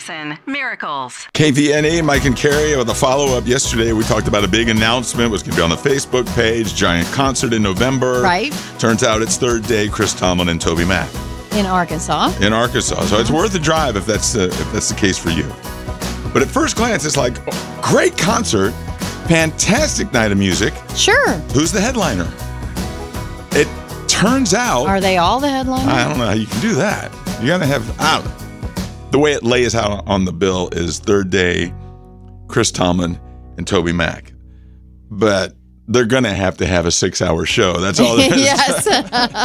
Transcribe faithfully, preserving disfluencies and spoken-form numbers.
Carson, Miracles. K V N A, Mike and Carrie, with a follow-up yesterday. We talked about a big announcement. It was going to be on the Facebook page, giant concert in November. Right. Turns out it's third day, Chris Tomlin and Toby Mac. In Arkansas. In Arkansas. So it's worth a drive if that's, uh, if that's the case for you. But at first glance, it's like, oh, great concert, fantastic night of music. Sure. Who's the headliner? It turns out... Are they all the headliners? I don't know how you can do that. You got to have... I don't know. The way it lays out on the bill is third day, Chris Tomlin and Toby Mac. But they're going to have to have a six-hour show. That's all there is. Yes.